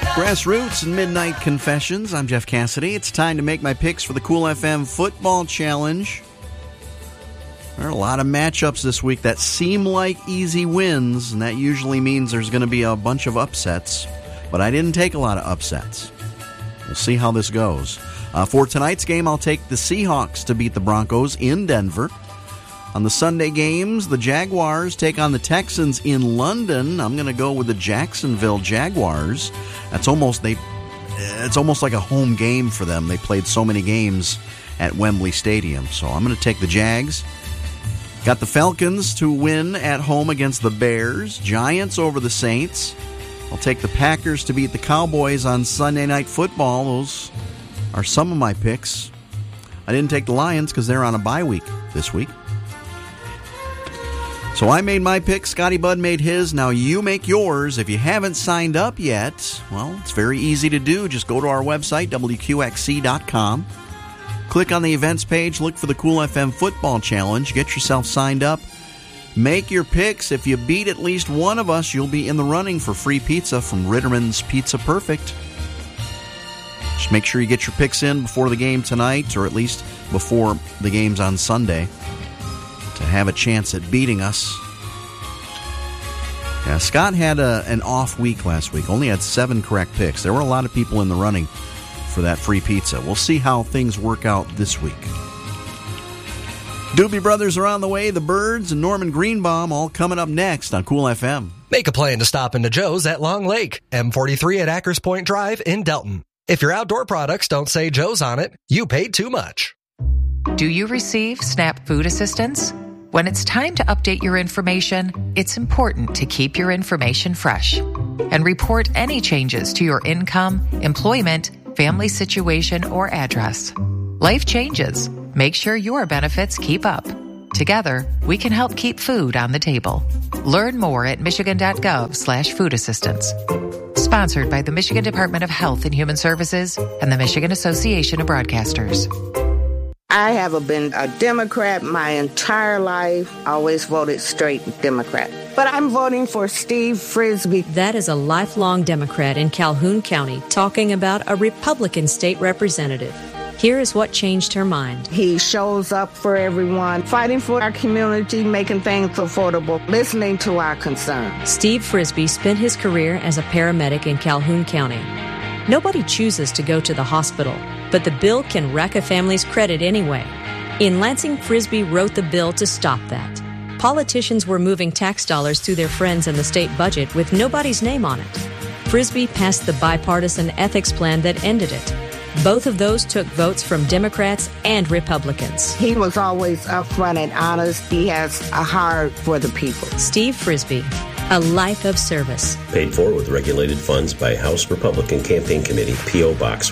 Grassroots and Midnight Confessions. I'm Jeff Cassidy. It's time to make my picks for the Cool FM Football Challenge. There are a lot of matchups this week that seem like easy wins, and that usually means there's going to be a bunch of upsets. But I didn't take a lot of upsets. We'll see how this goes. For tonight's game, I'll take the Seahawks to beat the Broncos in Denver. On the Sunday games, the Jaguars take on the Texans in London. I'm going to go with the Jacksonville Jaguars. It's almost like a home game for them. They played so many games at Wembley Stadium. So I'm going to take the Jags. Got the Falcons to win at home against the Bears. Giants over the Saints. I'll take the Packers to beat the Cowboys on Sunday Night Football. Those are some of my picks. I didn't take the Lions because they're on a bye week this week. So I made my pick, Scotty Budd made his, now you make yours. If you haven't signed up yet, well, it's very easy to do. Just go to our website, WQXC.com. Click on the events page, look for the Cool FM Football Challenge, get yourself signed up. Make your picks. If you beat at least one of us, you'll be in the running for free pizza from Ritterman's Pizza Perfect. Just make sure you get your picks in before the game tonight, or at least before the games on Sunday, to have a chance at beating us. Yeah, Scott had an off week last week. Only had 7 correct picks. There were a lot of people in the running for that free pizza. We'll see how things work out this week. Doobie Brothers are on the way. The Byrds and Norman Greenbaum all coming up next on Cool FM. Make a plan to stop into Joe's at Long Lake, M43 at Ackers Point Drive in Delton. If your outdoor products don't say Joe's on it, you paid too much. Do you receive SNAP food assistance? When it's time to update your information, it's important to keep your information fresh and report any changes to your income, employment, family situation, or address. Life changes. Make sure your benefits keep up. Together, we can help keep food on the table. Learn more at michigan.gov/food assistance. Sponsored by the Michigan Department of Health and Human Services and the Michigan Association of Broadcasters. I have been a Democrat my entire life, always voted straight Democrat. But I'm voting for Steve Frisby. That is a lifelong Democrat in Calhoun County talking about a Republican state representative. Here is what changed her mind. He shows up for everyone, fighting for our community, making things affordable, listening to our concerns. Steve Frisby spent his career as a paramedic in Calhoun County. Nobody chooses to go to the hospital, but the bill can rack a family's credit anyway. In Lansing, Frisby wrote the bill to stop that. Politicians were moving tax dollars to their friends in the state budget with nobody's name on it. Frisby passed the bipartisan ethics plan that ended it. Both of those took votes from Democrats and Republicans. He was always upfront and honest. He has a heart for the people. Steve Frisby, a life of service. Paid for with regulated funds by House Republican Campaign Committee, P.O. Box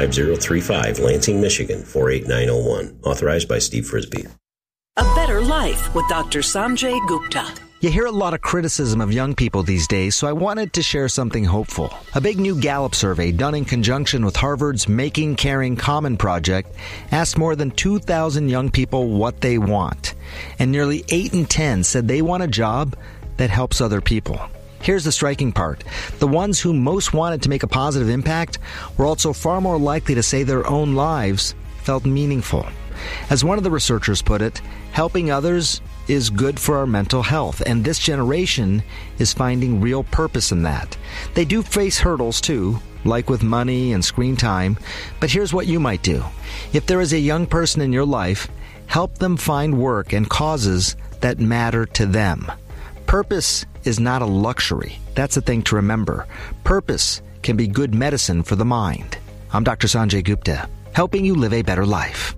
15035, Lansing, Michigan, 48901. Authorized by Steve Frisby. A Better Life with Dr. Sanjay Gupta. You hear a lot of criticism of young people these days, so I wanted to share something hopeful. A big new Gallup survey done in conjunction with Harvard's Making Caring Common project asked more than 2,000 young people what they want. And nearly 8 in 10 said they want a job that helps other people. Here's the striking part. The ones who most wanted to make a positive impact were also far more likely to say their own lives felt meaningful. As one of the researchers put it, helping others is good for our mental health, and this generation is finding real purpose in that. They do face hurdles too, like with money and screen time, but here's what you might do. If there is a young person in your life, help them find work and causes that matter to them. Purpose is not a luxury. That's the thing to remember. Purpose can be good medicine for the mind. I'm Dr. Sanjay Gupta, helping you live a better life.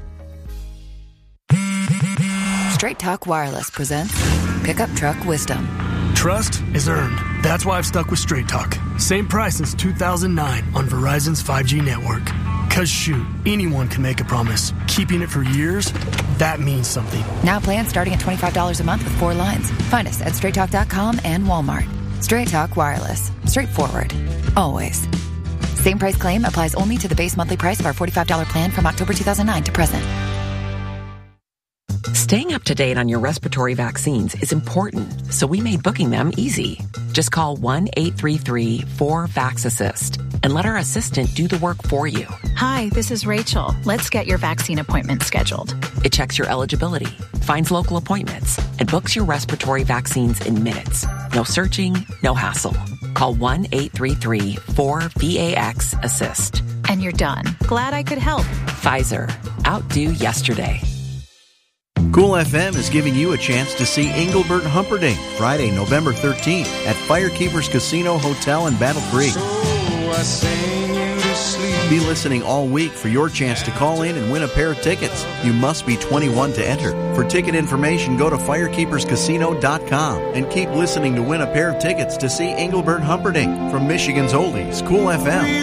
Straight Talk Wireless presents Pickup Truck Wisdom. Trust is earned. That's why I've stuck with Straight Talk. Same price since 2009 on Verizon's 5G network. Cause shoot, anyone can make a promise. Keeping it for years, that means something. Now plans starting at $25 a month with 4 lines. Find us at straighttalk.com and Walmart. Straight Talk Wireless. Straightforward. Always. Same price claim applies only to the base monthly price of our $45 plan from October 2009 to present. Staying up to date on your respiratory vaccines is important, so we made booking them easy. Just call 1-833-4VAX-ASSIST and let our assistant do the work for you. Hi, this is Rachel. Let's get your vaccine appointment scheduled. It checks your eligibility, finds local appointments, and books your respiratory vaccines in minutes. No searching, no hassle. Call 1-833-4VAX-ASSIST. And you're done. Glad I could help. Pfizer. Outdo yesterday. Cool FM is giving you a chance to see Engelbert Humperdinck Friday, November 13th at Firekeepers Casino Hotel in Battle Creek. Be listening all week for your chance to call in and win a pair of tickets. You must be 21 to enter. For ticket information, go to firekeeperscasino.com and keep listening to win a pair of tickets to see Engelbert Humperdinck from Michigan's Oldies, Cool FM.